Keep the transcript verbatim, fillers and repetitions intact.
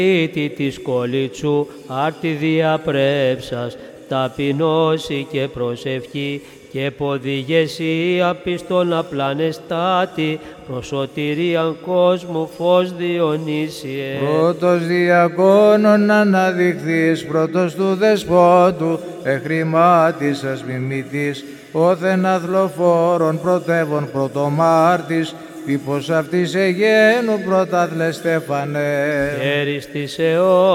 της κολίτσου άρτη διαπρέψας, ταπεινώση και προσευχή και ποδηγεσία πιστών απλανεστάτη, προσωτηρίαν κόσμου φως Διονύσιε. Πρώτος διακόνων αναδειχθείς, πρώτος του δεσπότου, εχρημάτισας μιμητής, όθεν αθλοφόρον πρωτεύων πρωτομάρτης, τύπος αυτής εγένου πρωτάθλε Στέφανε. Χαίρις της αιώ.